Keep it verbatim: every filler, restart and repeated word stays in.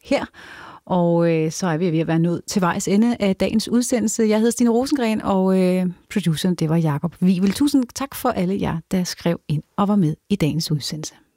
her. Og øh, så er vi ved at være nået til vejs ende af dagens udsendelse. Jeg hedder Stine Rosengren, og øh, produceren det var Jakob Wivel. Tusind tak for alle jer, der skrev ind og var med i dagens udsendelse.